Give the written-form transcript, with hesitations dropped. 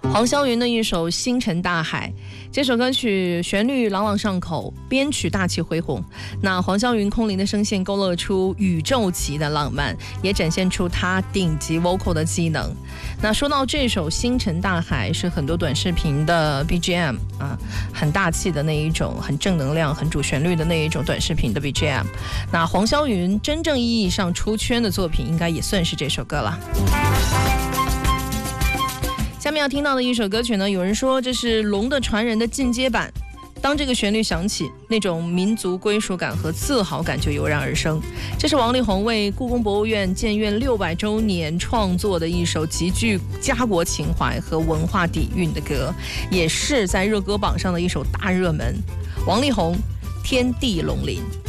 黄霄云的一首《星辰大海》，这首歌曲旋律朗朗上口，编曲大气恢宏。那黄霄云空灵的声线勾勒出宇宙级的浪漫，也展现出他顶级 vocal 的机能。那说到这首《星辰大海》，是很多短视频的 BGM 啊，很大气的那一种，很正能量、很主旋律的那一种短视频的 BGM。那黄霄云真正意义上出圈的作品，应该也算是这首歌了。下面要听到的一首歌曲呢，有人说这是《龙的传人》的进阶版。当这个旋律响起，那种民族归属感和自豪感就油然而生。这是王力宏为故宫博物院建院600周年创作的一首极具家国情怀和文化底蕴的歌，也是在热歌榜上的一首大热门。王力宏《天地龙鳞》。